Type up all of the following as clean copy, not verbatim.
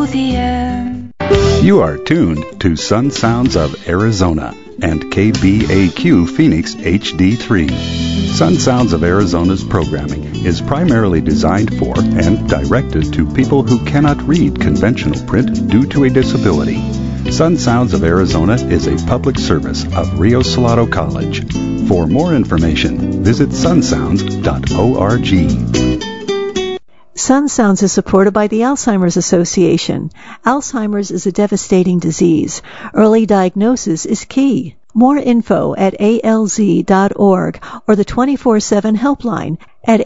the end. You are tuned to Sun Sounds of Arizona and KBAQ Phoenix HD3. Sun Sounds of Arizona's programming is primarily designed for and directed to people who cannot read conventional print due to a disability. Sun Sounds of Arizona is a public service of Rio Salado College. For more information, visit sunsounds.org. Sun Sounds is supported by the Alzheimer's Association. Alzheimer's is a devastating disease. Early diagnosis is key. More info at alz.org or the 24/7 helpline at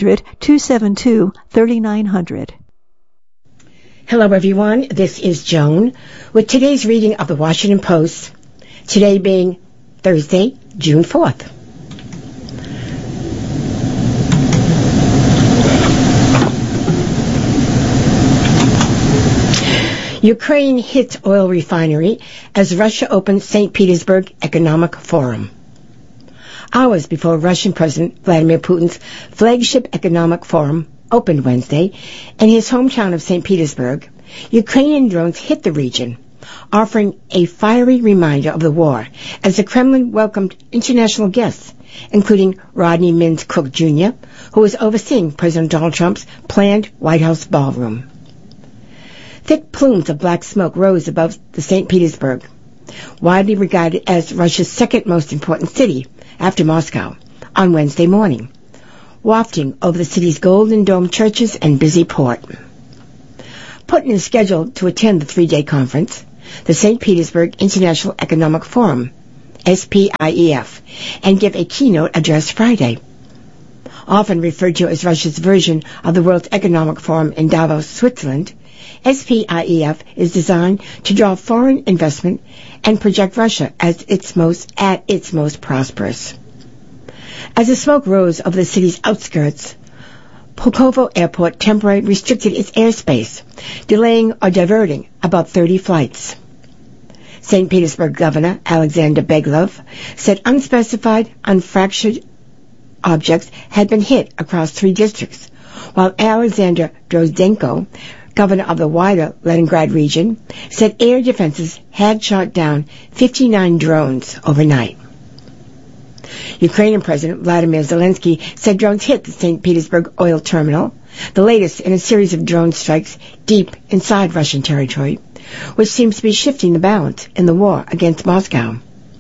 800-272-3900. Hello, everyone. This is Joan with today's reading of the Washington Post, today being Thursday, June 4th. Ukraine hits oil refinery as Russia opens St. Petersburg Economic Forum. Hours before Russian President Vladimir Putin's flagship economic forum opened Wednesday in his hometown of St. Petersburg, Ukrainian drones hit the region, offering a fiery reminder of the war as the Kremlin welcomed international guests, including Rodney Mintz-Cook Jr., who was overseeing President Donald Trump's planned White House ballroom. Thick plumes of black smoke rose above the St. Petersburg, widely regarded as Russia's second most important city after Moscow, on Wednesday morning, wafting over the city's golden dome churches and busy port. Putin is scheduled to attend the three-day conference, the St. Petersburg International Economic Forum, SPIEF, and give a keynote address Friday. Often referred to as Russia's version of the World Economic Forum in Davos, Switzerland, SPIEF is designed to draw foreign investment and project Russia as its most prosperous. As the smoke rose over the city's outskirts, Pulkovo Airport temporarily restricted its airspace, delaying or diverting about 30 flights. St. Petersburg Governor Alexander Beglov said unspecified, unfractured objects had been hit across 3 districts, while Alexander Drozdenko, governor of the wider Leningrad region, said air defenses had shot down 59 drones overnight. Ukrainian President Vladimir Zelensky said drones hit the St. Petersburg oil terminal, the latest in a series of drone strikes deep inside Russian territory, which seems to be shifting the balance in the war against Moscow.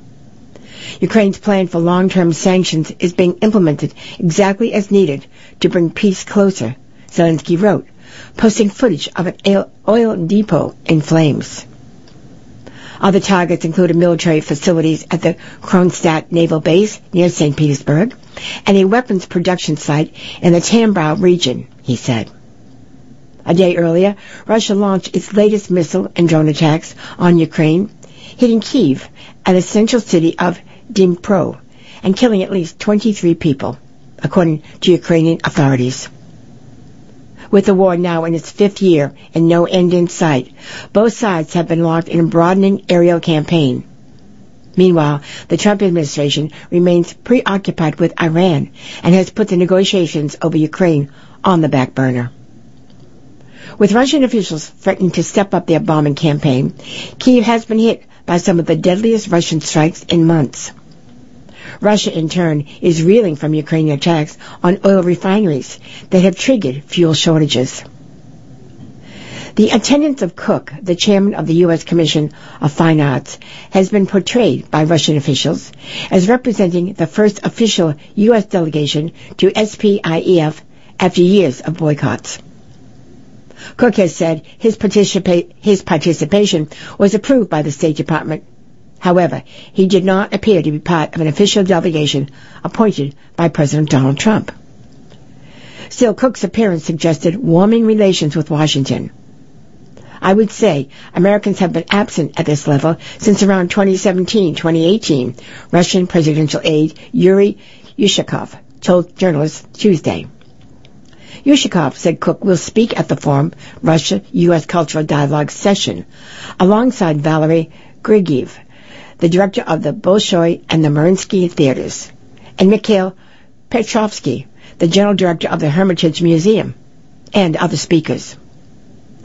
Ukraine's plan for long-term sanctions is being implemented exactly as needed to bring peace closer, Zelensky wrote, posting footage of an oil depot in flames. Other targets included military facilities at the Kronstadt Naval Base near St. Petersburg and a weapons production site in the Tambov region, he said. A day earlier, Russia launched its latest missile and drone attacks on Ukraine, hitting Kyiv, an essential city of Dnipro, and killing at least 23 people, according to Ukrainian authorities. With the war now in its 5th year and no end in sight, both sides have been locked in a broadening aerial campaign. Meanwhile, the Trump administration remains preoccupied with Iran and has put the negotiations over Ukraine on the back burner. With Russian officials threatening to step up their bombing campaign, Kyiv has been hit by some of the deadliest Russian strikes in months. Russia, in turn, is reeling from Ukrainian attacks on oil refineries that have triggered fuel shortages. The attendance of Cook, the chairman of the U.S. Commission of Fine Arts, has been portrayed by Russian officials as representing the first official U.S. delegation to SPIEF after years of boycotts. Cook has said his participation was approved by the State Department. However, he did not appear to be part of an official delegation appointed by President Donald Trump. Still, Cook's appearance suggested warming relations with Washington. I would say Americans have been absent at this level since around 2017-2018, Russian presidential aide Yuri Ushakov told journalists Tuesday. Ushakov said Cook will speak at the forum Russia-U.S. Cultural Dialogue session alongside Valery Grigiev, the director of the Bolshoi and the Mariinsky theaters, and Mikhail Petrovsky, the general director of the Hermitage Museum, and other speakers.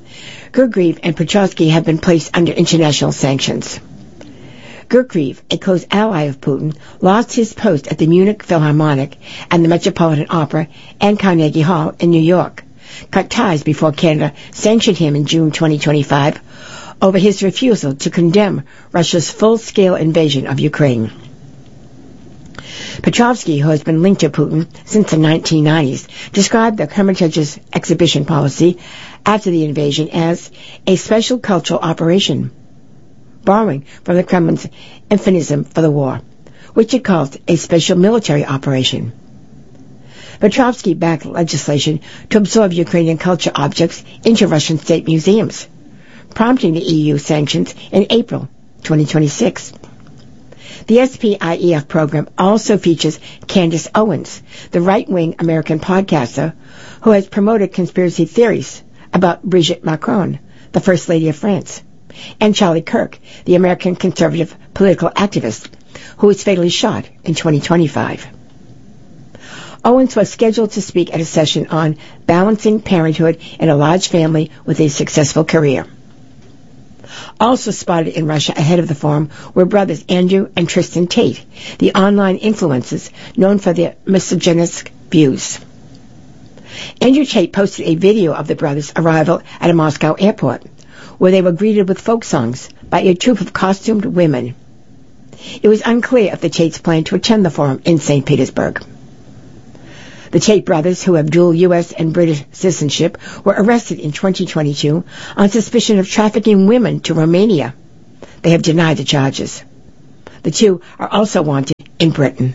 Gurgreev and Petrovsky have been placed under international sanctions. Gurgreev, a close ally of Putin, lost his post at the Munich Philharmonic and the Metropolitan Opera and Carnegie Hall in New York, cut ties before Canada sanctioned him in June 2025 over his refusal to condemn Russia's full-scale invasion of Ukraine. Petrovsky, who has been linked to Putin since the 1990s, described the Hermitage's exhibition policy after the invasion as a special cultural operation, borrowing from the Kremlin's euphemism for the war, which it calls a special military operation. Petrovsky backed legislation to absorb Ukrainian culture objects into Russian state museums, prompting the EU sanctions in April 2026. The SPIEF program also features Candace Owens, the right-wing American podcaster who has promoted conspiracy theories about Brigitte Macron, the First Lady of France, and Charlie Kirk, the American conservative political activist who was fatally shot in 2025. Owens was scheduled to speak at a session on balancing parenthood in a large family with a successful career. Also spotted in Russia ahead of the forum were brothers Andrew and Tristan Tate, the online influencers known for their misogynist views. Andrew Tate posted a video of the brothers' arrival at a Moscow airport, where they were greeted with folk songs by a troupe of costumed women. It was unclear if the Tates planned to attend the forum in St. Petersburg. The Tate brothers, who have dual U.S. and British citizenship, were arrested in 2022 on suspicion of trafficking women to Romania. They have denied the charges. The two are also wanted in Britain.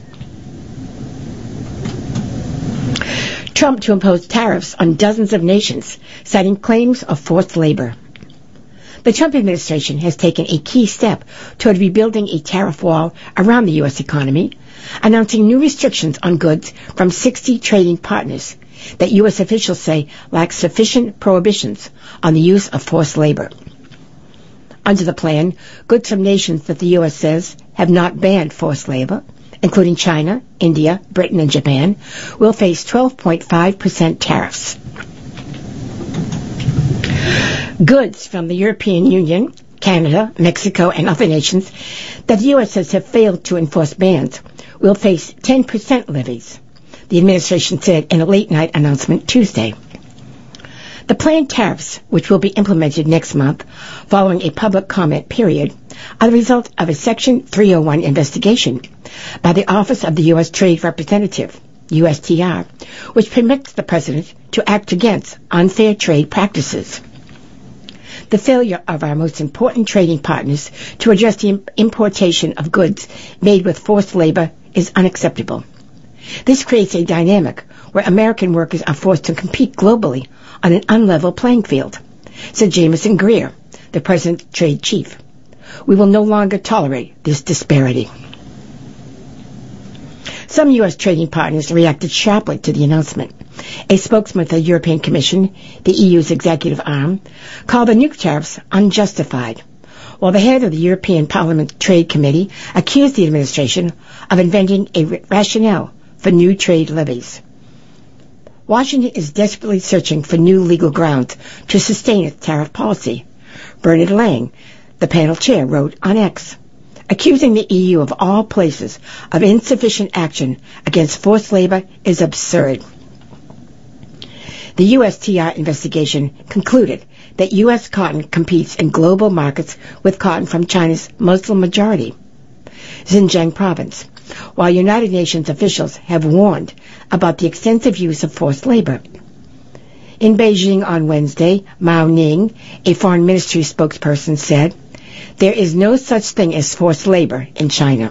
Trump to impose tariffs on dozens of nations, citing claims of forced labor. The Trump administration has taken a key step toward rebuilding a tariff wall around the U.S. economy, announcing new restrictions on goods from 60 trading partners that U.S. officials say lack sufficient prohibitions on the use of forced labor. Under the plan, goods from nations that the U.S. says have not banned forced labor, including China, India, Britain, and Japan, will face 12.5% tariffs. Goods from the European Union, Canada, Mexico, and other nations that the U.S. says have failed to enforce bans will face 10% levies, the administration said in a late-night announcement Tuesday. The planned tariffs, which will be implemented next month following a public comment period, are the result of a Section 301 investigation by the Office of the U.S. Trade Representative, USTR, which permits the president to act against unfair trade practices. The failure of our most important trading partners to address the importation of goods made with forced labor is unacceptable. This creates a dynamic where American workers are forced to compete globally on an unlevel playing field, said Jameson Greer, the president's trade chief. We will no longer tolerate this disparity. Some U.S. trading partners reacted sharply to the announcement. A spokesman for the European Commission, the EU's executive arm, called the new tariffs unjustified, while the head of the European Parliament Trade Committee accused the administration of inventing a rationale for new trade levies. Washington is desperately searching for new legal grounds to sustain its tariff policy, Bernard Lang, the panel chair, wrote on X, accusing the EU of all places of insufficient action against forced labor is absurd. The USTR investigation concluded that U.S. cotton competes in global markets with cotton from China's Muslim majority, Xinjiang province, while United Nations officials have warned about the extensive use of forced labor. In Beijing on Wednesday, Mao Ning, a foreign ministry spokesperson, said, "There is no such thing as forced labor in China."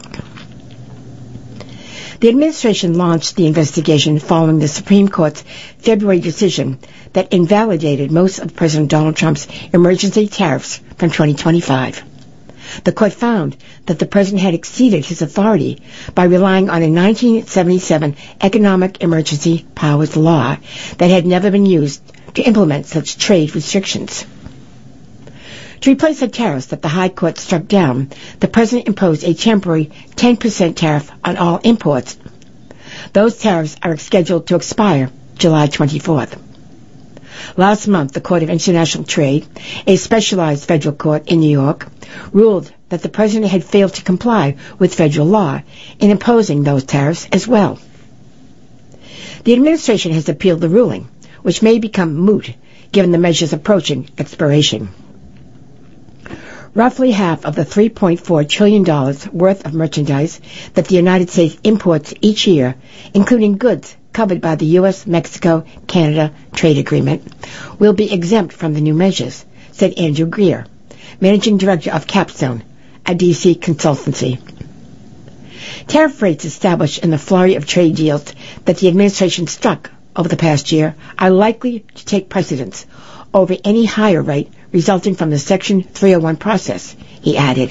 The administration launched the investigation following the Supreme Court's February decision that invalidated most of President Donald Trump's emergency tariffs from 2025. The court found that the president had exceeded his authority by relying on a 1977 economic emergency powers law that had never been used to implement such trade restrictions. To replace the tariffs that the High Court struck down, the president imposed a temporary 10% tariff on all imports. Those tariffs are scheduled to expire July 24th. Last month, the Court of International Trade, a specialized federal court in New York, ruled that the president had failed to comply with federal law in imposing those tariffs as well. The administration has appealed the ruling, which may become moot given the measure's approaching expiration. Roughly half of the $3.4 trillion worth of merchandise that the United States imports each year, including goods covered by the U.S.-Mexico-Canada trade agreement, will be exempt from the new measures, said Andrew Greer, managing director of Capstone, a D.C. consultancy. Tariff rates established in the flurry of trade deals that the administration struck over the past year are likely to take precedence over any higher rate resulting from the Section 301 process, he added.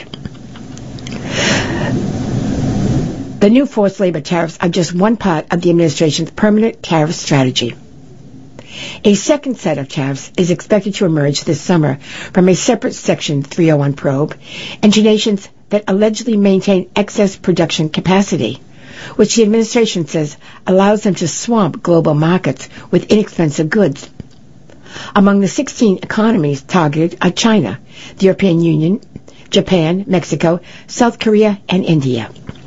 The new forced labor tariffs are just one part of the administration's permanent tariff strategy. A second set of tariffs is expected to emerge this summer from a separate Section 301 probe into nations that allegedly maintain excess production capacity, which the administration says allows them to swamp global markets with inexpensive goods. Among the 16 economies targeted are China, the European Union, Japan, Mexico, South Korea, and India.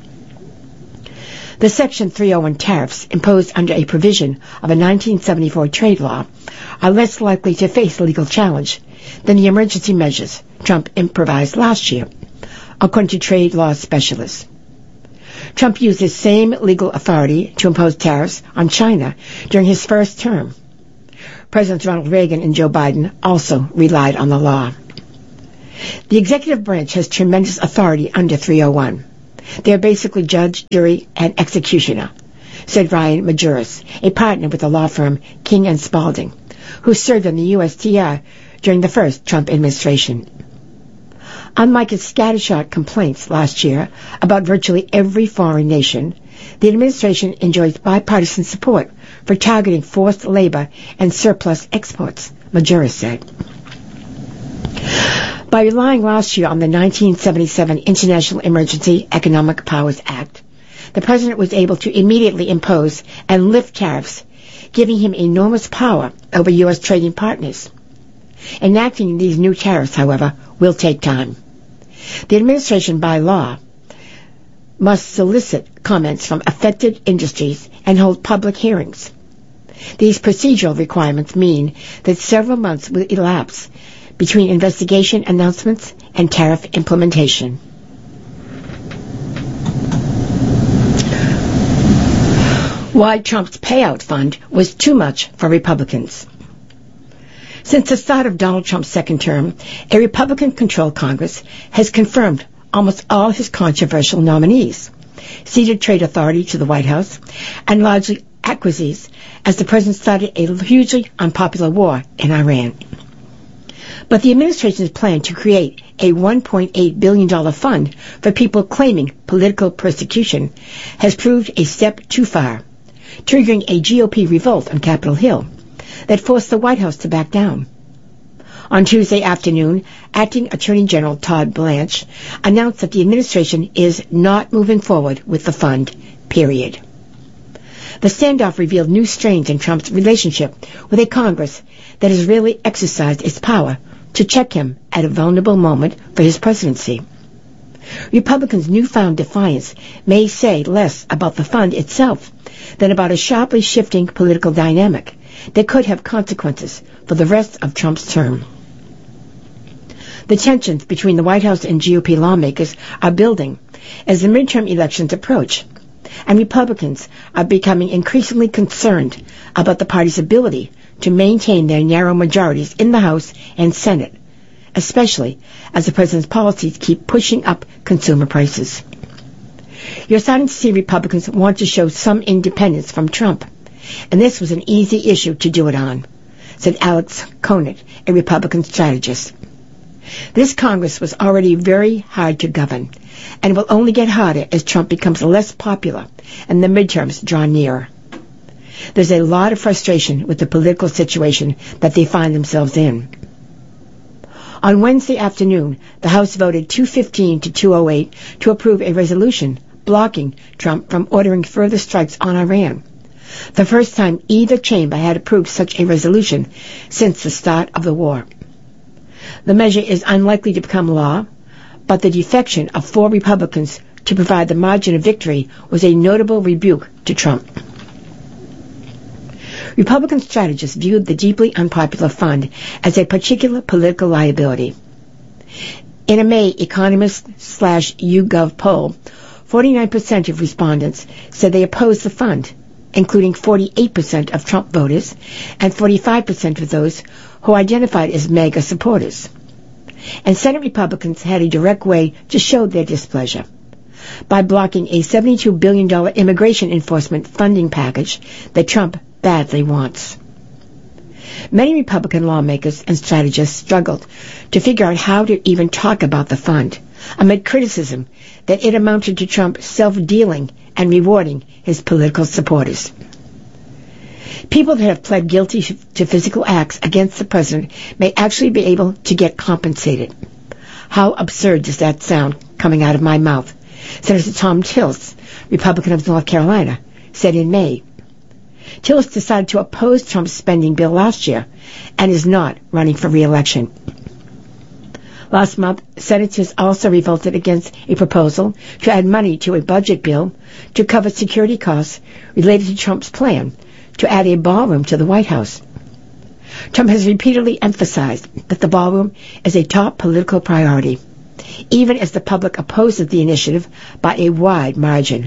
The Section 301 tariffs imposed under a provision of a 1974 trade law are less likely to face legal challenge than the emergency measures Trump improvised last year, according to trade law specialists. Trump used the same legal authority to impose tariffs on China during his first term. Presidents Ronald Reagan and Joe Biden also relied on the law. The executive branch has tremendous authority under 301. They are basically judge, jury, and executioner, said Ryan Majuris, a partner with the law firm King & Spalding, who served on the USTR during the first Trump administration. Unlike its scattershot complaints last year about virtually every foreign nation, the administration enjoys bipartisan support for targeting forced labor and surplus exports, Majuris said. By relying last year on the 1977 International Emergency Economic Powers Act, the president was able to immediately impose and lift tariffs, giving him enormous power over U.S. trading partners. Enacting these new tariffs, however, will take time. The administration, by law, must solicit comments from affected industries and hold public hearings. These procedural requirements mean that several months will elapse between investigation announcements and tariff implementation. Why Trump's payout fund was too much for Republicans. Since the start of Donald Trump's second term, a Republican-controlled Congress has confirmed almost all his controversial nominees, ceded trade authority to the White House, and largely acquiesced as the president started a hugely unpopular war in Iran. But the administration's plan to create a $1.8 billion fund for people claiming political persecution has proved a step too far, triggering a GOP revolt on Capitol Hill that forced the White House to back down. On Tuesday afternoon, Acting Attorney General Todd Blanche announced that the administration is not moving forward with the fund, period. The standoff revealed new strains in Trump's relationship with a Congress that has really exercised its power to check him at a vulnerable moment for his presidency. Republicans' newfound defiance may say less about the fund itself than about a sharply shifting political dynamic that could have consequences for the rest of Trump's term. The tensions between the White House and GOP lawmakers are building as the midterm elections approach, and Republicans are becoming increasingly concerned about the party's ability to maintain their narrow majorities in the House and Senate, especially as the president's policies keep pushing up consumer prices. You're starting to see Republicans want to show some independence from Trump, and this was an easy issue to do it on, said Alex Conant, a Republican strategist. This Congress was already very hard to govern, and will only get harder as Trump becomes less popular and the midterms draw nearer. There's a lot of frustration with the political situation that they find themselves in. On Wednesday afternoon, the House voted 215 to 208 to approve a resolution blocking Trump from ordering further strikes on Iran, the first time either chamber had approved such a resolution since the start of the war. The measure is unlikely to become law, but the defection of 4 Republicans to provide the margin of victory was a notable rebuke to Trump. Republican strategists viewed the deeply unpopular fund as a particular political liability. In a May Economist/YouGov poll, 49% of respondents said they opposed the fund, including 48% of Trump voters and 45% of those who identified as MAGA supporters. And Senate Republicans had a direct way to show their displeasure by blocking a $72 billion immigration enforcement funding package that Trump badly wants. Many Republican lawmakers and strategists struggled to figure out how to even talk about the fund, amid criticism that it amounted to Trump self-dealing and rewarding his political supporters. People that have pled guilty to physical acts against the president may actually be able to get compensated. How absurd does that sound coming out of my mouth? Senator Thom Tillis, Republican of North Carolina, said in May. Tillis decided to oppose Trump's spending bill last year and is not running for re-election. Last month, senators also revolted against a proposal to add money to a budget bill to cover security costs related to Trump's plan to add a ballroom to the White House. Trump has repeatedly emphasized that the ballroom is a top political priority, even as the public opposes the initiative by a wide margin.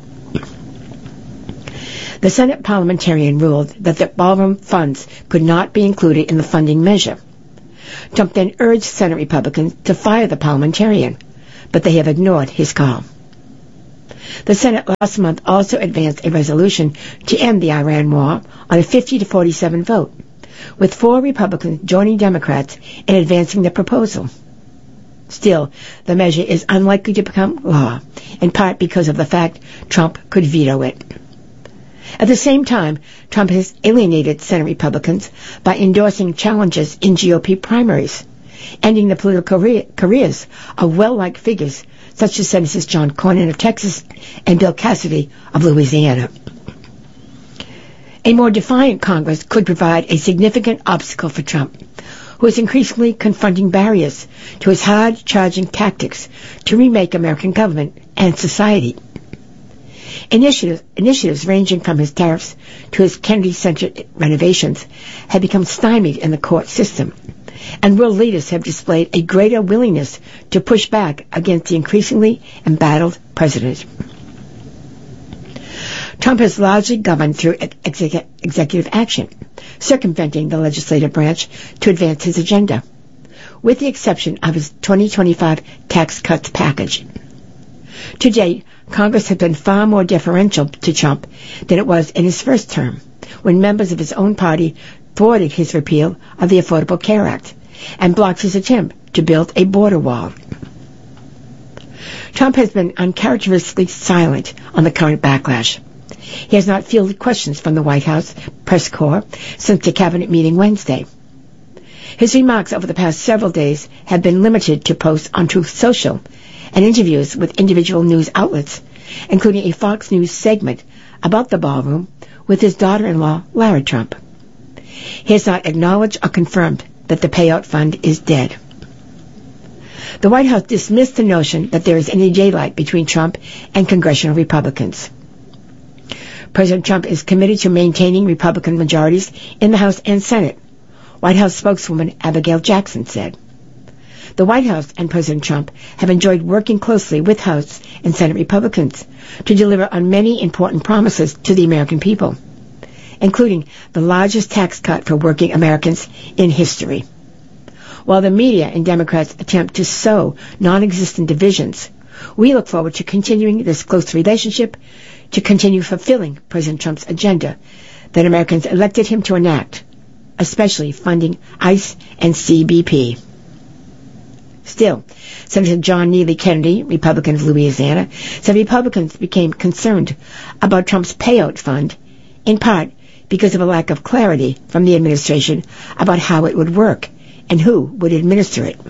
The Senate parliamentarian ruled that the ballroom funds could not be included in the funding measure. Trump then urged Senate Republicans to fire the parliamentarian, but they have ignored his call. The Senate last month also advanced a resolution to end the Iran war on a 50-47 vote, with 4 Republicans joining Democrats in advancing the proposal. Still, the measure is unlikely to become law, in part because of the fact Trump could veto it. At the same time, Trump has alienated Senate Republicans by endorsing challenges in GOP primaries, ending the political careers of well-liked figures such as Senators John Cornyn of Texas and Bill Cassidy of Louisiana. A more defiant Congress could provide a significant obstacle for Trump, who is increasingly confronting barriers to his hard-charging tactics to remake American government and society. Initiatives ranging from his tariffs to his Kennedy-centered renovations have become stymied in the court system, and world leaders have displayed a greater willingness to push back against the increasingly embattled president. Trump has largely governed through executive action, circumventing the legislative branch to advance his agenda, with the exception of his 2025 tax cuts package. To date, Congress has been far more deferential to Trump than it was in his first term, when members of his own party thwarted his repeal of the Affordable Care Act and blocked his attempt to build a border wall. Trump has been uncharacteristically silent on the current backlash. He has not fielded questions from the White House press corps since the cabinet meeting Wednesday. His remarks over the past several days have been limited to posts on Truth Social and interviews with individual news outlets, including a Fox News segment about the ballroom with his daughter-in-law, Lara Trump. He has not acknowledged or confirmed that the payout fund is dead. The White House dismissed the notion that there is any daylight between Trump and congressional Republicans. President Trump is committed to maintaining Republican majorities in the House and Senate, White House spokeswoman Abigail Jackson said. The White House and President Trump have enjoyed working closely with House and Senate Republicans to deliver on many important promises to the American people, including the largest tax cut for working Americans in history. While the media and Democrats attempt to sow non-existent divisions, we look forward to continuing this close relationship to continue fulfilling President Trump's agenda that Americans elected him to enact, especially funding ICE and CBP. Still, Senator John Neely Kennedy, Republican of Louisiana, said Republicans became concerned about Trump's payout fund, in part because of a lack of clarity from the administration about how it would work and who would administer it.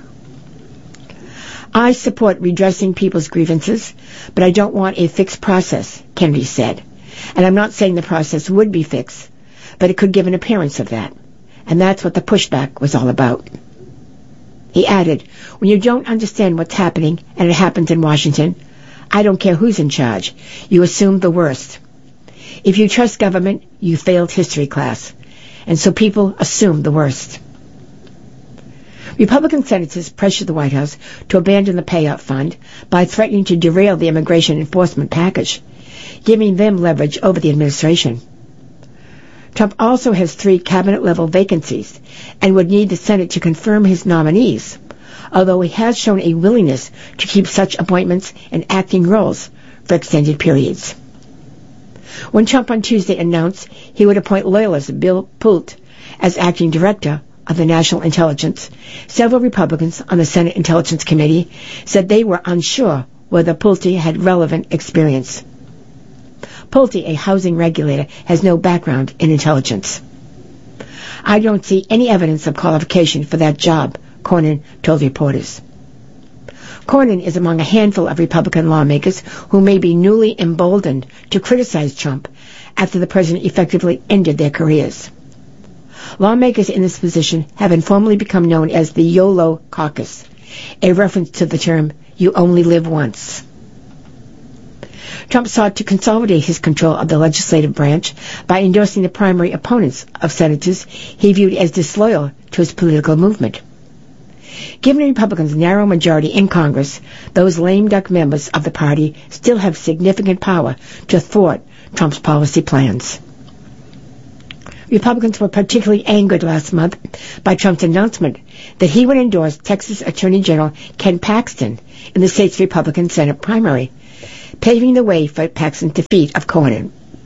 I support redressing people's grievances, but I don't want a fixed process, Kennedy said, And I'm not saying the process would be fixed, but it could give an appearance of that. And that's what the pushback was all about. He added, when you don't understand what's happening, and it happens in Washington, I don't care who's in charge, you assume the worst. If you trust government, you failed history class. And so people assume the worst. Republican senators pressured the White House to abandon the payout fund by threatening to derail the immigration enforcement package, giving them leverage over the administration. Trump also has 3 cabinet-level vacancies and would need the Senate to confirm his nominees, although he has shown a willingness to keep such appointments in acting roles for extended periods. When Trump on Tuesday announced he would appoint loyalist Bill Pult as acting director of the National Intelligence, several Republicans on the Senate Intelligence Committee said they were unsure whether Pulte had relevant experience. Pulte, a housing regulator, has no background in intelligence. I don't see any evidence of qualification for that job, Cornyn told reporters. Cornyn is among a handful of Republican lawmakers who may be newly emboldened to criticize Trump after the president effectively ended their careers. Lawmakers in this position have informally become known as the YOLO caucus, a reference to the term, you only live once. Trump sought to consolidate his control of the legislative branch by endorsing the primary opponents of senators he viewed as disloyal to his political movement. Given Republicans' narrow majority in Congress, those lame duck members of the party still have significant power to thwart Trump's policy plans. Republicans were particularly angered last month by Trump's announcement that he would endorse Texas Attorney General Ken Paxton in the state's Republican Senate primary, paving the way for Paxton's defeat of Cornyn.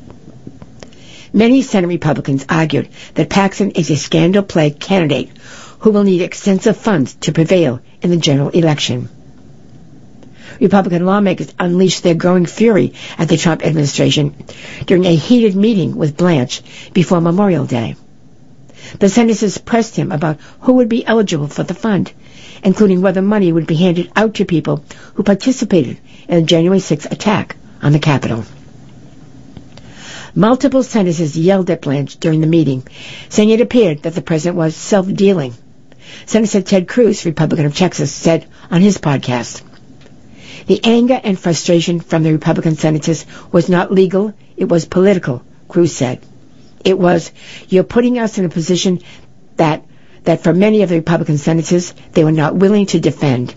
Many Senate Republicans argued that Paxton is a scandal-plagued candidate who will need extensive funds to prevail in the general election. Republican lawmakers unleashed their growing fury at the Trump administration during a heated meeting with Blanche before Memorial Day. The senators pressed him about who would be eligible for the fund, including whether money would be handed out to people who participated in the January 6th attack on the Capitol. Multiple senators yelled at Blanche during the meeting, saying it appeared that the president was self-dealing. Senator Ted Cruz, Republican of Texas, said on his podcast, "The anger and frustration from the Republican senators was not legal, it was political," Cruz said. It was, "You're putting us in a position that for many of the Republican senators, they were not willing to defend."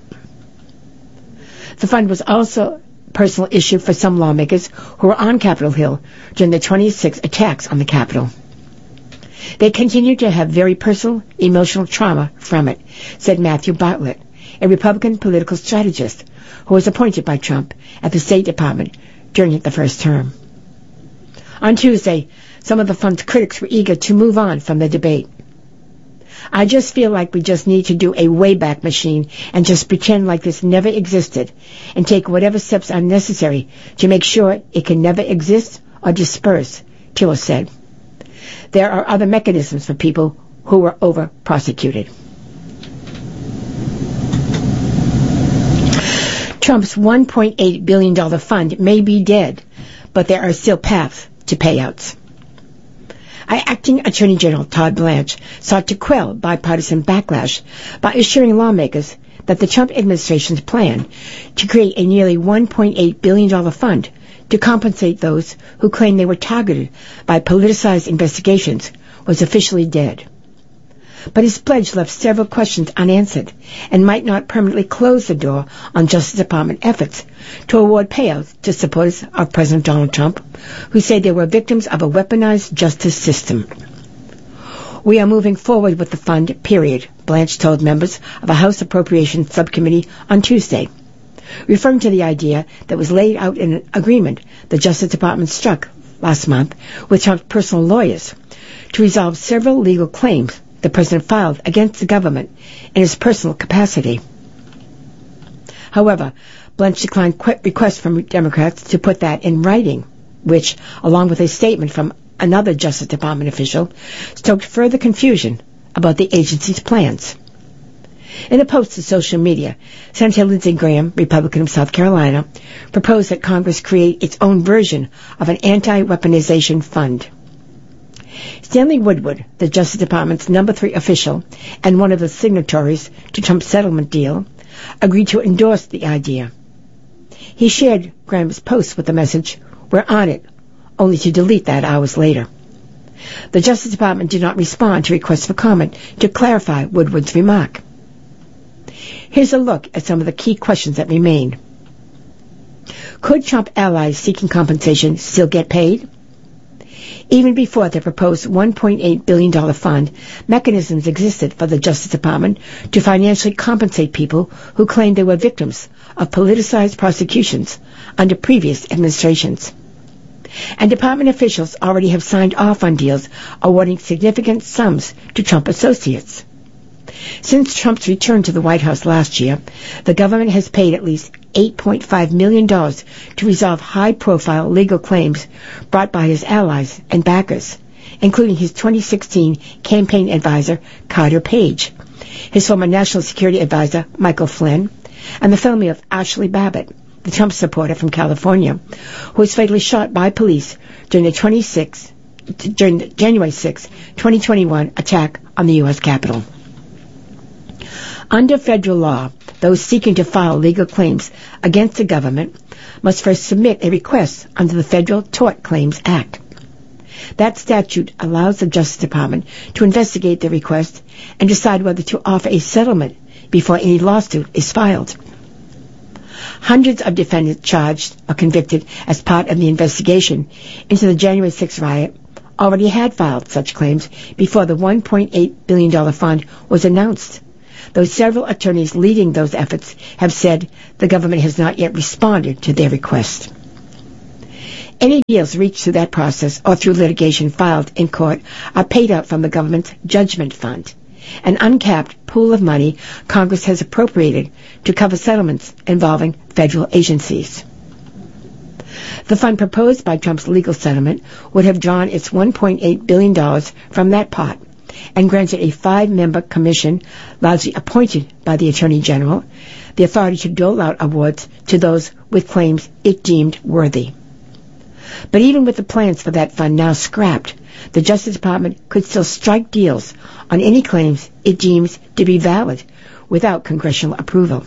The fund was also a personal issue for some lawmakers who were on Capitol Hill during the 26 attacks on the Capitol. They continue to have very personal, emotional trauma from it, said Matthew Bartlett, a Republican political strategist who was appointed by Trump at the State Department during the first term. On Tuesday, some of the fund's critics were eager to move on from the debate. "I just feel like we just need to do a Wayback Machine and just pretend like this never existed and take whatever steps are necessary to make sure it can never exist or disperse," Tiller said. There are other mechanisms for people who were over-prosecuted. Trump's $1.8 billion fund may be dead, but there are still paths to payouts. Acting Attorney General Todd Blanche sought to quell bipartisan backlash by assuring lawmakers that the Trump administration's plan to create a nearly $1.8 billion fund to compensate those who claim they were targeted by politicized investigations was officially dead. But his pledge left several questions unanswered and might not permanently close the door on Justice Department efforts to award payouts to supporters of President Donald Trump, who say they were victims of a weaponized justice system. "We are moving forward with the fund, period," Blanche told members of a House Appropriations Subcommittee on Tuesday, referring to the idea that was laid out in an agreement the Justice Department struck last month with Trump's personal lawyers to resolve several legal claims the president filed against the government in his personal capacity. However, Blanche declined requests from Democrats to put that in writing, which, along with a statement from another Justice Department official, stoked further confusion about the agency's plans. In a post to social media, Senator Lindsey Graham, Republican of South Carolina, proposed that Congress create its own version of an anti-weaponization fund. Stanley Woodward, the Justice Department's number 3 official and one of the signatories to Trump's settlement deal, agreed to endorse the idea. He shared Graham's post with the message, "We're on it," only to delete that hours later. The Justice Department did not respond to requests for comment to clarify Woodward's remark. Here's a look at some of the key questions that remain. Could Trump allies seeking compensation still get paid? Even before the proposed $1.8 billion fund, mechanisms existed for the Justice Department to financially compensate people who claimed they were victims of politicized prosecutions under previous administrations. And department officials already have signed off on deals awarding significant sums to Trump associates. Since Trump's return to the White House last year, the government has paid at least $8.5 million to resolve high-profile legal claims brought by his allies and backers, including his 2016 campaign advisor, Carter Page, his former National Security Advisor, Michael Flynn, and the family of Ashley Babbitt, the Trump supporter from California, who was fatally shot by police during the January 6, 2021 attack on the U.S. Capitol. Under federal law, those seeking to file legal claims against the government must first submit a request under the Federal Tort Claims Act. That statute allows the Justice Department to investigate the request and decide whether to offer a settlement before any lawsuit is filed. Hundreds of defendants charged or convicted as part of the investigation into the January 6 riot already had filed such claims before the $1.8 billion fund was announced, though several attorneys leading those efforts have said the government has not yet responded to their request. Any deals reached through that process or through litigation filed in court are paid out from the government's judgment fund, an uncapped pool of money Congress has appropriated to cover settlements involving federal agencies. The fund proposed by Trump's legal settlement would have drawn its $1.8 billion from that pot and granted a 5-member commission, largely appointed by the Attorney General, the authority to dole out awards to those with claims it deemed worthy. But even with the plans for that fund now scrapped, the Justice Department could still strike deals on any claims it deems to be valid without congressional approval.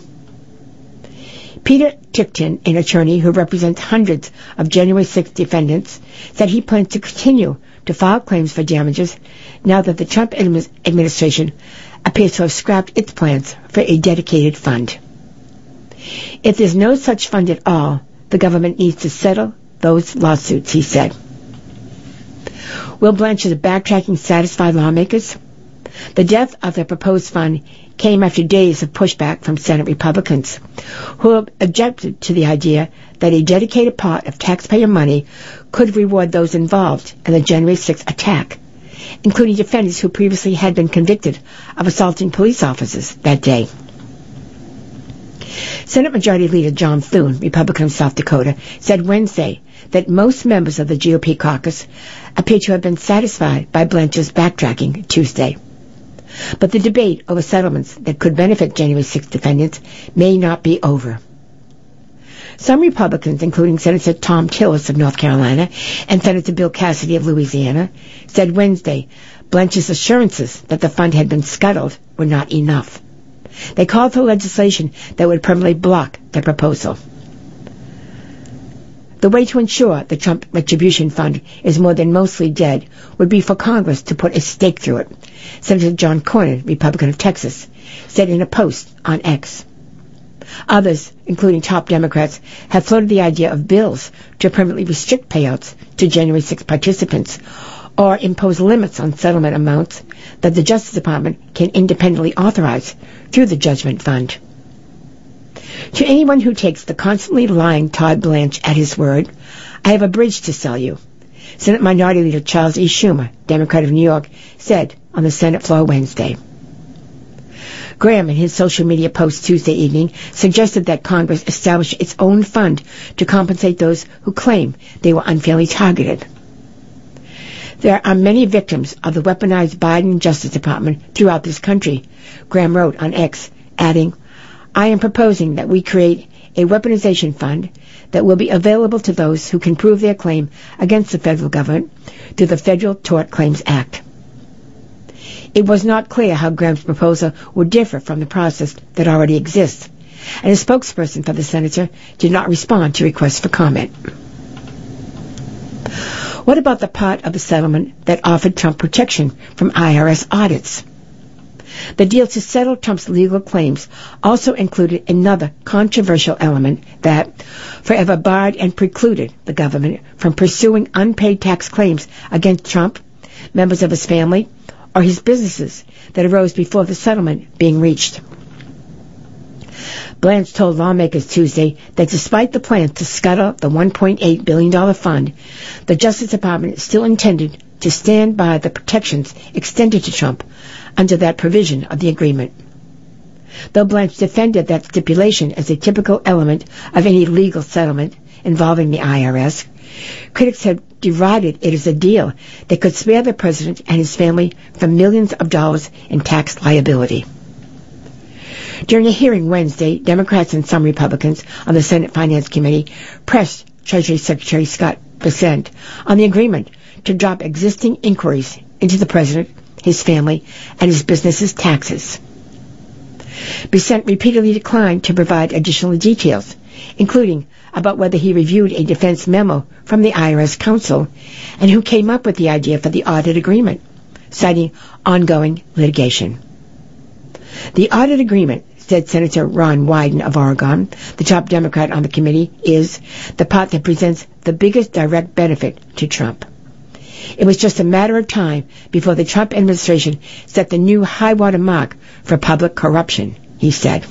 Peter Tickton, an attorney who represents hundreds of January 6 defendants, said he plans to continue to file claims for damages now that the Trump administration appears to have scrapped its plans for a dedicated fund. If there's no such fund at all, the government needs to settle those lawsuits, he said. Will Blanche's backtracking satisfy lawmakers? The death of the proposed fund came after days of pushback from Senate Republicans, who objected to the idea that a dedicated pot of taxpayer money could reward those involved in the January 6 attack, including defendants who previously had been convicted of assaulting police officers that day. Senate Majority Leader John Thune, Republican of South Dakota, said Wednesday that most members of the GOP caucus appear to have been satisfied by Blanche's backtracking Tuesday. But the debate over settlements that could benefit January 6 defendants may not be over. Some Republicans, including Senator Tom Tillis of North Carolina and Senator Bill Cassidy of Louisiana, said Wednesday Blanche's assurances that the fund had been scuttled were not enough. They called for legislation that would permanently block the proposal. The way to ensure the Trump Retribution Fund is more than mostly dead would be for Congress to put a stake through it, Senator John Cornyn, Republican of Texas, said in a post on X. Others, including top Democrats, have floated the idea of bills to permanently restrict payouts to January 6 participants or impose limits on settlement amounts that the Justice Department can independently authorize through the Judgment Fund. To anyone who takes the constantly lying Todd Blanche at his word, I have a bridge to sell you, Senate Minority Leader Charles E. Schumer, Democrat of New York, said on the Senate floor Wednesday. Graham, in his social media post Tuesday evening, suggested that Congress establish its own fund to compensate those who claim they were unfairly targeted. There are many victims of the weaponized Biden Justice Department throughout this country, Graham wrote on X adding, "I am proposing that we create a weaponization fund that will be available to those who can prove their claim against the federal government through the Federal Tort Claims Act." It was not clear how Graham's proposal would differ from the process that already exists, and a spokesperson for the senator did not respond to requests for comment. What about the part of the settlement that offered Trump protection from IRS audits? The deal to settle Trump's legal claims also included another controversial element that forever barred and precluded the government from pursuing unpaid tax claims against Trump, members of his family, or his businesses that arose before the settlement being reached. Blanche told lawmakers Tuesday that despite the plan to scuttle the $1.8 billion fund, the Justice Department still intended to stand by the protections extended to Trump under that provision of the agreement. Though Blanche defended that stipulation as a typical element of any legal settlement involving the IRS, critics have derided it as a deal that could spare the president and his family from millions of dollars in tax liability. During a hearing Wednesday, Democrats and some Republicans on the Senate Finance Committee pressed Treasury Secretary Scott Bessent on the agreement to drop existing inquiries into the president, his family, and his business's taxes. Bessent repeatedly declined to provide additional details, including about whether he reviewed a defense memo from the IRS counsel and who came up with the idea for the audit agreement, citing ongoing litigation. The audit agreement, said Senator Ron Wyden of Oregon, the top Democrat on the committee, is the part that presents the biggest direct benefit to Trump. It was just a matter of time before the Trump administration set the new high-water mark for public corruption, he said.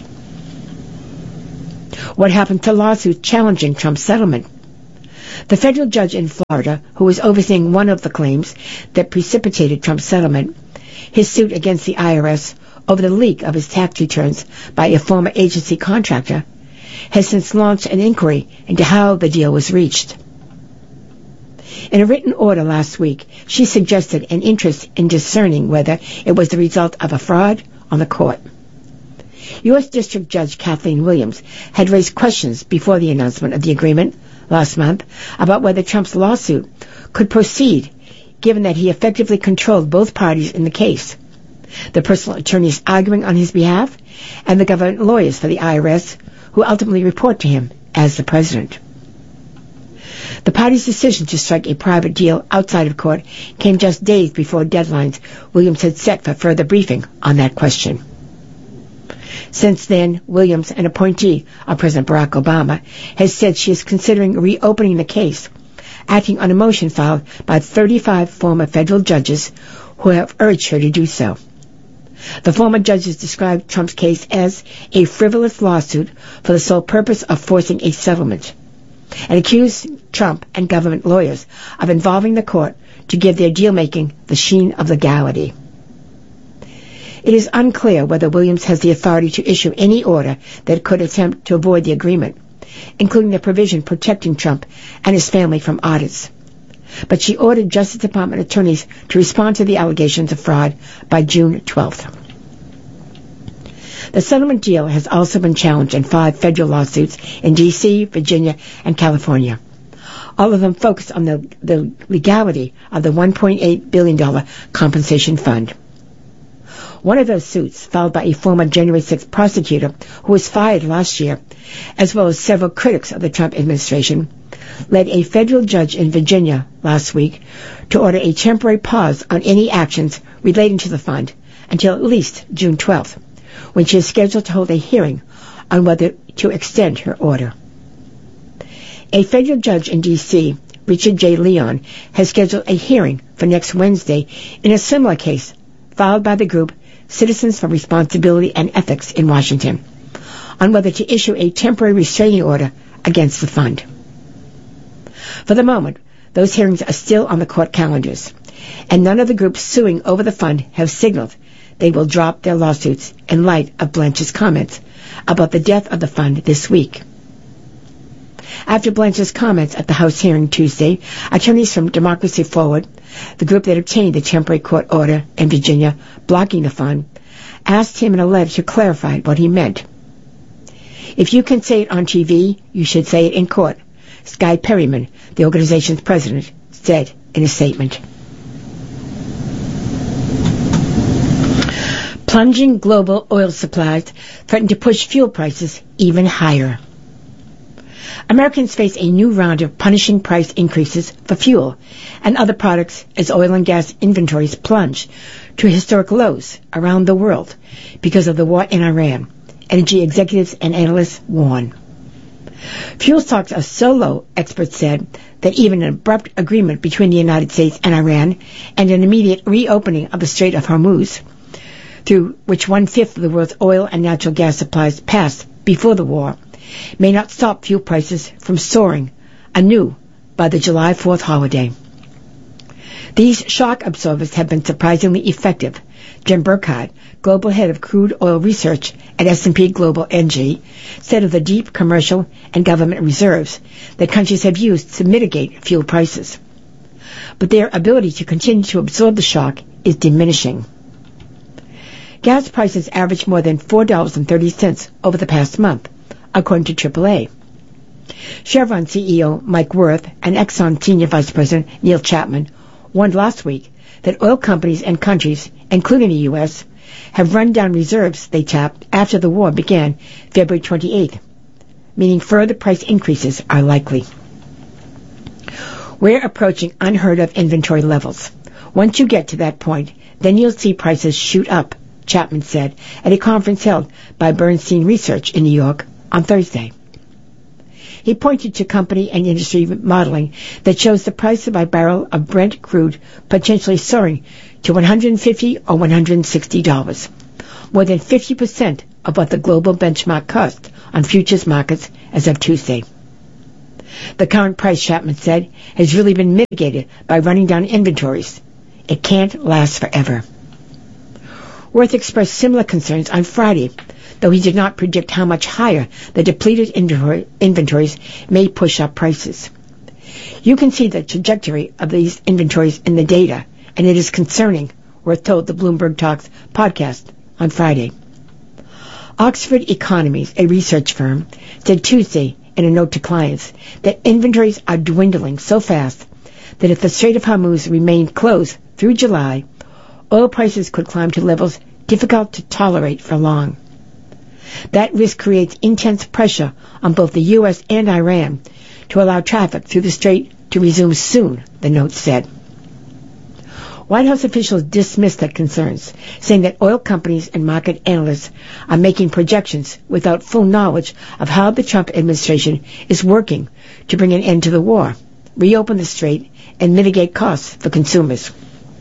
What happened to lawsuits challenging Trump's settlement? The federal judge in Florida, who was overseeing one of the claims that precipitated Trump's settlement, his suit against the IRS over the leak of his tax returns by a former agency contractor, has since launched an inquiry into how the deal was reached. In a written order last week, she suggested an interest in discerning whether it was the result of a fraud on the court. U.S. District Judge Kathleen Williams had raised questions before the announcement of the agreement last month about whether Trump's lawsuit could proceed, given that he effectively controlled both parties in the case, the personal attorneys arguing on his behalf and the government lawyers for the IRS, who ultimately report to him as the president. The party's decision to strike a private deal outside of court came just days before deadlines Williams had set for further briefing on that question. Since then, Williams, an appointee of President Barack Obama, has said she is considering reopening the case, acting on a motion filed by 35 former federal judges who have urged her to do so. The former judges described Trump's case as a frivolous lawsuit for the sole purpose of forcing a settlement, and accused Trump and government lawyers of involving the court to give their deal-making the sheen of legality. It is unclear whether Williams has the authority to issue any order that could attempt to avoid the agreement, including the provision protecting Trump and his family from audits. But she ordered Justice Department attorneys to respond to the allegations of fraud by June 12th. The settlement deal has also been challenged in 5 federal lawsuits in D.C., Virginia, and California. All of them focused on the legality of the $1.8 billion compensation fund. One of those suits, filed by a former January 6th prosecutor who was fired last year, as well as several critics of the Trump administration, led a federal judge in Virginia last week to order a temporary pause on any actions relating to the fund until at least June 12th, when she is scheduled to hold a hearing on whether to extend her order. A federal judge in D.C., Richard J. Leon, has scheduled a hearing for next Wednesday in a similar case filed by the group Citizens for Responsibility and Ethics in Washington, on whether to issue a temporary restraining order against the fund. For the moment, those hearings are still on the court calendars, and none of the groups suing over the fund have signaled they will drop their lawsuits in light of Blanche's comments about the death of the fund this week. After Blanche's comments at the House hearing Tuesday, attorneys from Democracy Forward, the group that obtained the temporary court order in Virginia blocking the fund, asked him in a letter to clarify what he meant. "If you can say it on TV, you should say it in court," Sky Perryman, the organization's president, said in a statement. Plunging global oil supplies threaten to push fuel prices even higher. Americans face a new round of punishing price increases for fuel and other products as oil and gas inventories plunge to historic lows around the world because of the war in Iran, energy executives and analysts warn. Fuel stocks are so low, experts said, that even an abrupt agreement between the United States and Iran and an immediate reopening of the Strait of Hormuz, through which 1/5 of the world's oil and natural gas supplies passed before the war, may not stop fuel prices from soaring anew by the July 4th holiday. These shock absorbers have been surprisingly effective, Jim Burkhardt, global head of crude oil research at S&P Global Energy, said of the deep commercial and government reserves that countries have used to mitigate fuel prices. But their ability to continue to absorb the shock is diminishing. Gas prices averaged more than $4.30 over the past month, according to AAA. Chevron CEO Mike Wirth and Exxon Senior Vice President Neil Chapman warned last week that oil companies and countries, including the U.S., have run down reserves they tapped after the war began February 28th, meaning further price increases are likely. We're approaching unheard of inventory levels. Once you get to that point, then you'll see prices shoot up, Chapman said at a conference held by Bernstein Research in New York on Thursday. He pointed to company and industry modeling that shows the price by barrel of Brent crude potentially soaring to $150 or $160, more than 50% of what the global benchmark cost on futures markets as of Tuesday. The current price, Chapman said, has really been mitigated by running down inventories. It can't last forever. Wirth expressed similar concerns on Friday, though he did not predict how much higher the depleted inventories may push up prices. You can see the trajectory of these inventories in the data, and it is concerning, Wirth told the Bloomberg Talks podcast on Friday. Oxford Economies, a research firm, said Tuesday in a note to clients that inventories are dwindling so fast that if the Strait of Hormuz remained closed through July, oil prices could climb to levels difficult to tolerate for long. That risk creates intense pressure on both the U.S. and Iran to allow traffic through the strait to resume soon, the note said. White House officials dismissed their concerns, saying that oil companies and market analysts are making projections without full knowledge of how the Trump administration is working to bring an end to the war, reopen the strait, and mitigate costs for consumers.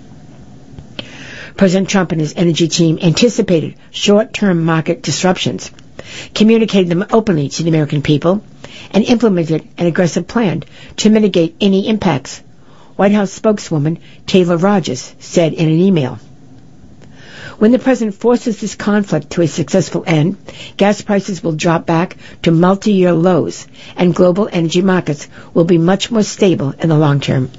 President Trump and his energy team anticipated short-term market disruptions, communicated them openly to the American people, and implemented an aggressive plan to mitigate any impacts, White House spokeswoman Taylor Rogers said in an email. When the president forces this conflict to a successful end, gas prices will drop back to multi-year lows, and global energy markets will be much more stable in the long term.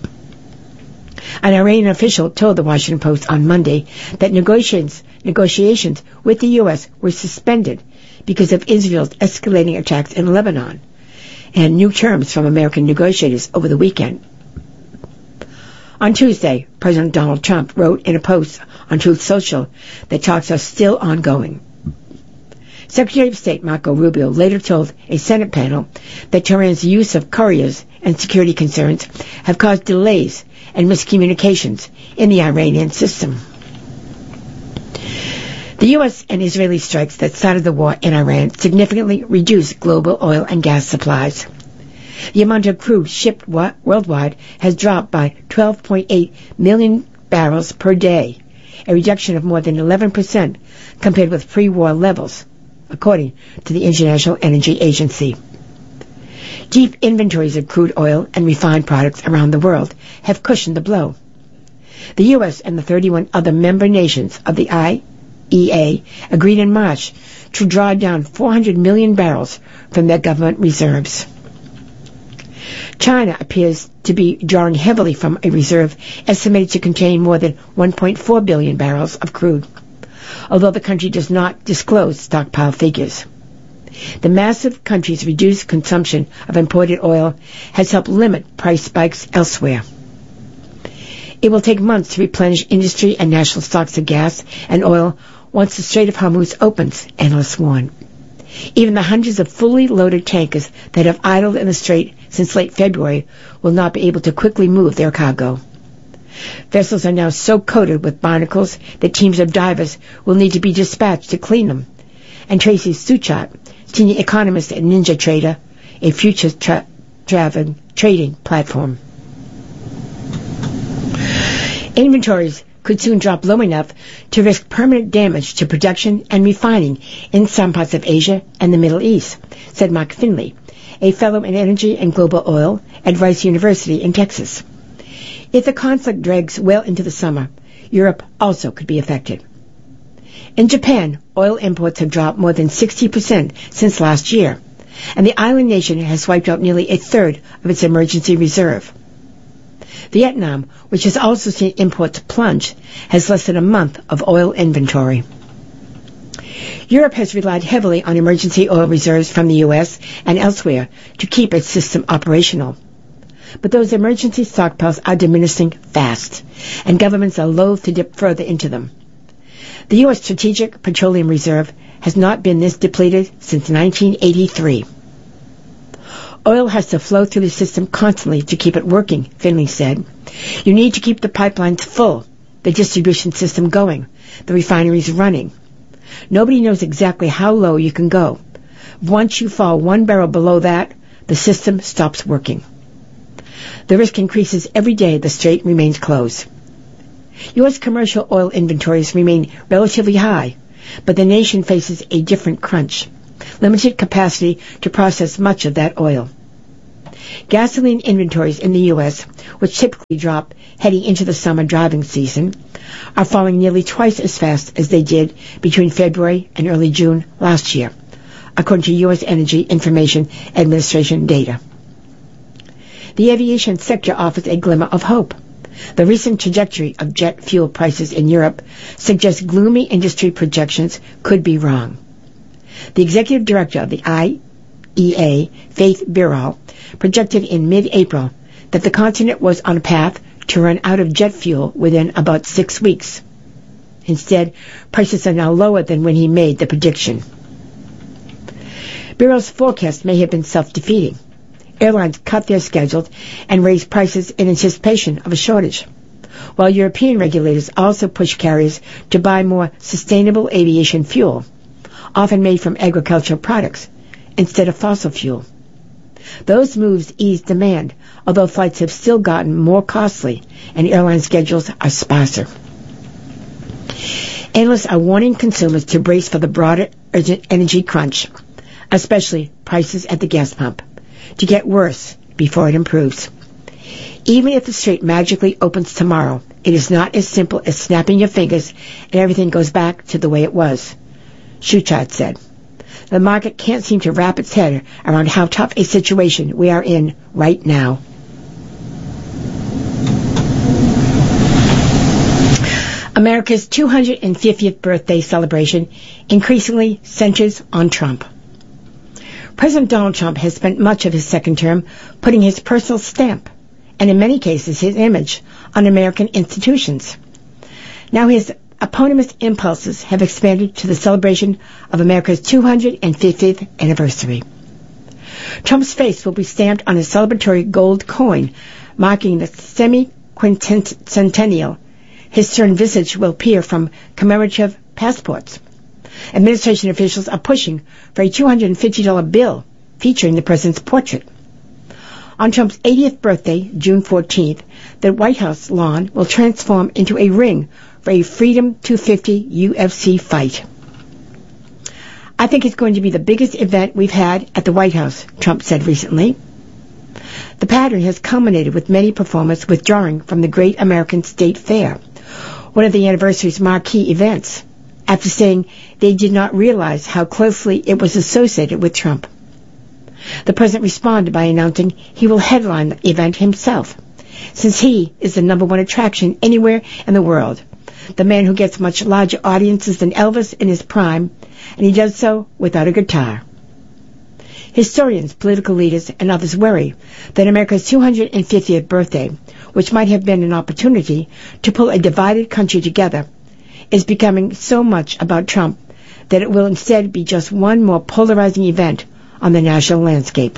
An Iranian official told the Washington Post on Monday that negotiations with the U.S. were suspended because of Israel's escalating attacks in Lebanon and new terms from American negotiators over the weekend. On Tuesday, President Donald Trump wrote in a post on Truth Social that talks are still ongoing. Secretary of State Marco Rubio later told a Senate panel that Tehran's use of couriers and security concerns have caused delays and miscommunications in the Iranian system. The U.S. and Israeli strikes that started the war in Iran significantly reduced global oil and gas supplies. The amount of crude shipped worldwide has dropped by 12.8 million barrels per day, a reduction of more than 11% compared with pre-war levels, according to the International Energy Agency. Deep inventories of crude oil and refined products around the world have cushioned the blow. The U.S. and the 31 other member nations of the IEA agreed in March to draw down 400 million barrels from their government reserves. China appears to be drawing heavily from a reserve estimated to contain more than 1.4 billion barrels of crude, although the country does not disclose stockpile figures. The massive country's reduced consumption of imported oil has helped limit price spikes elsewhere. It will take months to replenish industry and national stocks of gas and oil once the Strait of Hormuz opens, analysts warn. Even the hundreds of fully loaded tankers that have idled in the strait since late February will not be able to quickly move their cargo. Vessels are now so coated with barnacles that teams of divers will need to be dispatched to clean them. And Tracy Suchat, senior economist at Ninja Trader, a futures trading platform. Inventories could soon drop low enough to risk permanent damage to production and refining in some parts of Asia and the Middle East, said Mark Finley, a fellow in energy and global oil at Rice University in Texas. If the conflict drags well into the summer, Europe also could be affected. In Japan, oil imports have dropped more than 60% since last year, and the island nation has wiped out nearly a third of its emergency reserve. Vietnam, which has also seen imports plunge, has less than a month of oil inventory. Europe has relied heavily on emergency oil reserves from the U.S. and elsewhere to keep its system operational. But those emergency stockpiles are diminishing fast, and governments are loath to dip further into them. The U.S. Strategic Petroleum Reserve has not been this depleted since 1983. Oil has to flow through the system constantly to keep it working, Finley said. You need to keep the pipelines full, the distribution system going, the refineries running. Nobody knows exactly how low you can go. Once you fall 1 barrel below that, the system stops working. The risk increases every day the strait remains closed. U.S. commercial oil inventories remain relatively high, but the nation faces a different crunch. Limited capacity to process much of that oil. Gasoline inventories in the U.S., which typically drop heading into the summer driving season, are falling nearly twice as fast as they did between February and early June last year, according to U.S. Energy Information Administration data. The aviation sector offers a glimmer of hope. The recent trajectory of jet fuel prices in Europe suggests gloomy industry projections could be wrong. The executive director of the IEA, Faith Birol, projected in mid-April that the continent was on a path to run out of jet fuel within about 6 weeks. Instead, prices are now lower than when he made the prediction. Birol's forecast may have been self-defeating. Airlines cut their schedules and raised prices in anticipation of a shortage, while European regulators also pushed carriers to buy more sustainable aviation fuel, often made from agricultural products, instead of fossil fuel. Those moves eased demand, although flights have still gotten more costly and airline schedules are sparser. Analysts are warning consumers to brace for the broader energy crunch, especially prices at the gas pump, to get worse before it improves. Even if the strait magically opens tomorrow, it is not as simple as snapping your fingers and everything goes back to the way it was, Shuchard said. The market can't seem to wrap its head around how tough a situation we are in right now. America's 250th birthday celebration increasingly centers on Trump. President Donald Trump has spent much of his second term putting his personal stamp, and in many cases his image, on American institutions. Now his eponymous impulses have expanded to the celebration of America's 250th anniversary. Trump's face will be stamped on a celebratory gold coin marking the semi-quincentennial. His stern visage will appear from commemorative passports. Administration officials are pushing for a $250 bill featuring the president's portrait. On Trump's 80th birthday, June 14th, the White House lawn will transform into a ring for a Freedom 250 UFC fight. I think it's going to be the biggest event we've had at the White House, Trump said recently. The pattern has culminated with many performers withdrawing from the Great American State Fair, one of the anniversary's marquee events, after saying they did not realize how closely it was associated with Trump. The president responded by announcing he will headline the event himself, since he is the #1 attraction anywhere in the world. the man who gets much larger audiences than Elvis in his prime, and he does so without a guitar. Historians, political leaders, and others worry that America's 250th birthday, which might have been an opportunity to pull a divided country together, is becoming so much about Trump that it will instead be just one more polarizing event on the national landscape.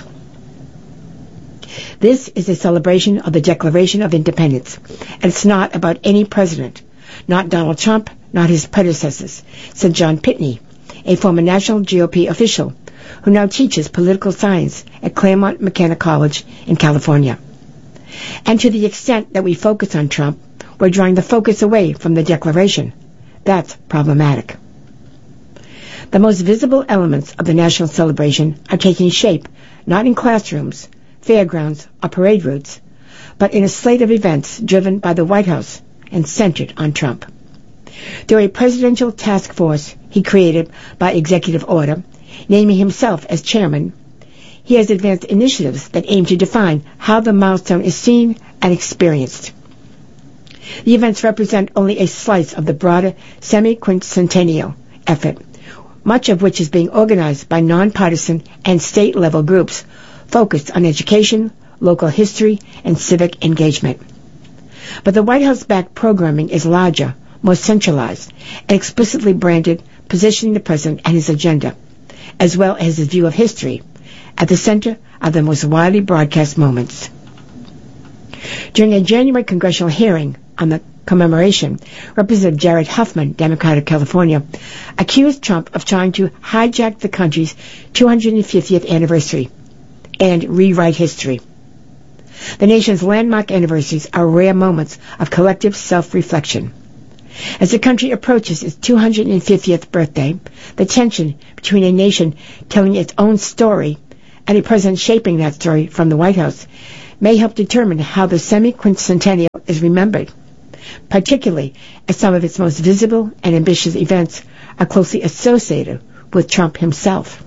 This is a celebration of the Declaration of Independence, and it's not about any president, not Donald Trump, not his predecessors, said John Pitney, a former national GOP official who now teaches political science at Claremont McKenna College in California. And to the extent that we focus on Trump, we're drawing the focus away from the Declaration. That's problematic. The most visible elements of the national celebration are taking shape not in classrooms, fairgrounds, or parade routes, but in a slate of events driven by the White House and centered on Trump. Through a presidential task force he created by executive order, naming himself as chairman, he has advanced initiatives that aim to define how the milestone is seen and experienced. The events represent only a slice of the broader semi-quincentennial effort, much of which is being organized by nonpartisan and state-level groups focused on education, local history, and civic engagement. But the White House-backed programming is larger, more centralized, and explicitly branded, positioning the president and his agenda, as well as his view of history, at the center of the most widely broadcast moments. During a January congressional hearing on the commemoration, Representative Jared Huffman, Democrat of California, accused Trump of trying to hijack the country's 250th anniversary and rewrite history. The nation's landmark anniversaries are rare moments of collective self-reflection. As the country approaches its 250th birthday, the tension between a nation telling its own story and a president shaping that story from the White House may help determine how the semi-quincentennial is remembered, particularly as some of its most visible and ambitious events are closely associated with Trump himself.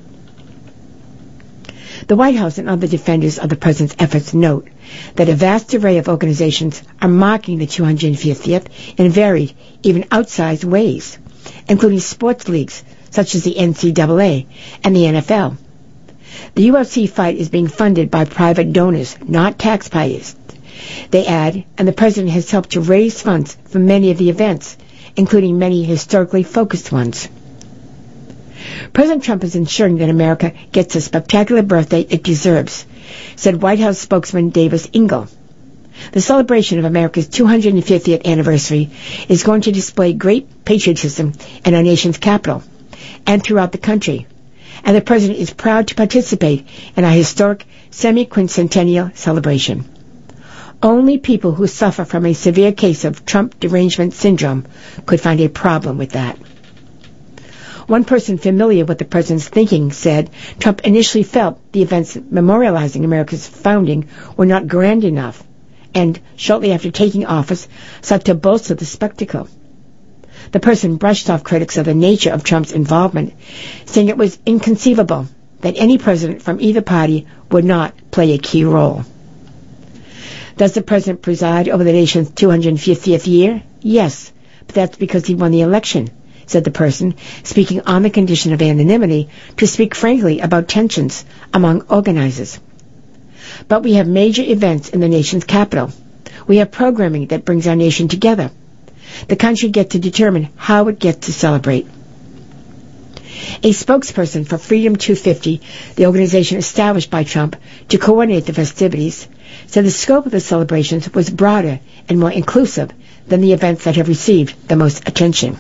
The White House and other defenders of the president's efforts note that a vast array of organizations are marking the 250th in varied, even outsized ways, including sports leagues such as the NCAA and the NFL. The UFC fight is being funded by private donors, not taxpayers. They add, and the president has helped to raise funds for many of the events, including many historically focused ones. President Trump is ensuring that America gets the spectacular birthday it deserves, said White House spokesman Davis Ingle. The celebration of America's 250th anniversary is going to display great patriotism in our nation's capital and throughout the country, and the president is proud to participate in our historic semi-quincentennial celebration. Only people who suffer from a severe case of Trump derangement syndrome could find a problem with that. One person familiar with the president's thinking said Trump initially felt the events memorializing America's founding were not grand enough, and shortly after taking office sought to bolster the spectacle. The person brushed off critics of the nature of Trump's involvement, saying it was inconceivable that any president from either party would not play a key role. Does the president preside over the nation's 250th year? Yes, but that's because he won the election, said the person, speaking on the condition of anonymity to speak frankly about tensions among organizers. But we have major events in the nation's capital. We have programming that brings our nation together. The country gets to determine how it gets to celebrate. A spokesperson for Freedom 250, the organization established by Trump to coordinate the festivities, said the scope of the celebrations was broader and more inclusive than the events that have received the most attention.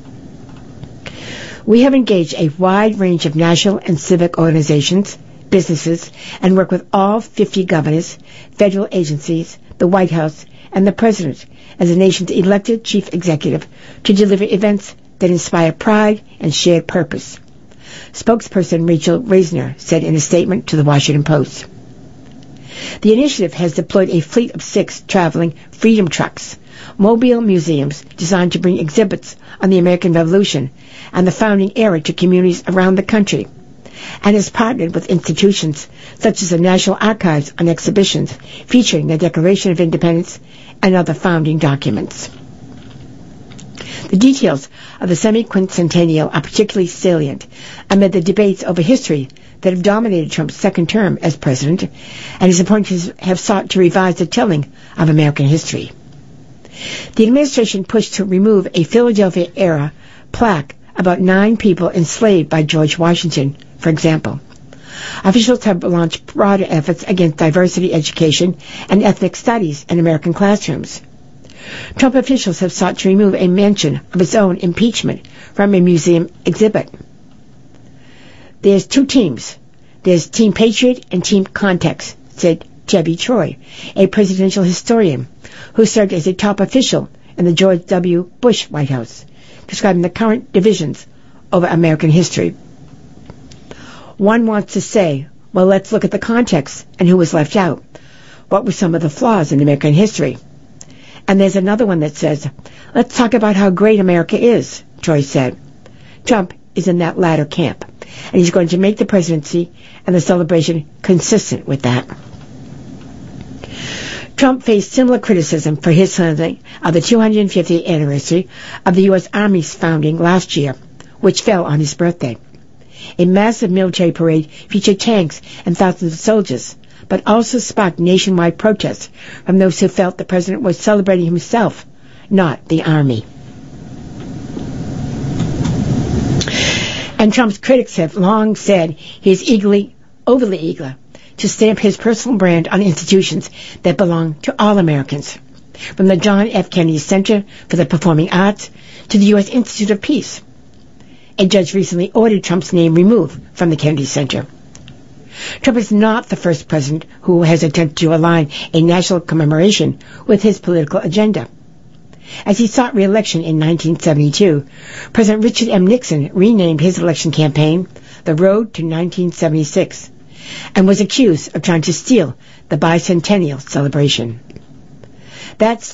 We have engaged a wide range of national and civic organizations, businesses, and work with all 50 governors, federal agencies, the White House, and the President as the nation's elected chief executive to deliver events that inspire pride and shared purpose, spokesperson Rachel Reisner said in a statement to the Washington Post. The initiative has deployed a fleet of 6 traveling Freedom Trucks, mobile museums designed to bring exhibits on the American Revolution and the founding era to communities around the country, and has partnered with institutions such as the National Archives on exhibitions featuring the Declaration of Independence and other founding documents. The details of the semi-quincentennial are particularly salient amid the debates over history that have dominated Trump's second term as president, and his appointees have sought to revise the telling of American history. The administration pushed to remove a Philadelphia-era plaque about 9 people enslaved by George Washington, for example. Officials have launched broader efforts against diversity education and ethnic studies in American classrooms. Trump officials have sought to remove a mention of his own impeachment from a museum exhibit. There's 2 teams. There's Team Patriot and Team Context, said Debbie Troy, a presidential historian who served as a top official in the George W. Bush White House, describing the current divisions over American history. One wants to say, well, let's look at the context and who was left out. What were some of the flaws in American history? And there's another one that says, let's talk about how great America is, Troy said. Trump is in that latter camp, and he's going to make the presidency and the celebration consistent with that. Trump faced similar criticism for his handling of the 250th anniversary of the U.S. Army's founding last year, which fell on his birthday. A massive military parade featured tanks and thousands of soldiers, but also sparked nationwide protests from those who felt the president was celebrating himself, not the Army. And Trump's critics have long said he is overly eager to stamp his personal brand on institutions that belong to all Americans, from the John F. Kennedy Center for the Performing Arts to the U.S. Institute of Peace. A judge recently ordered Trump's name removed from the Kennedy Center. Trump is not the first president who has attempted to align a national commemoration with his political agenda. As he sought re-election in 1972, President Richard M. Nixon renamed his election campaign The Road to 1976 and was accused of trying to steal the bicentennial celebration. That's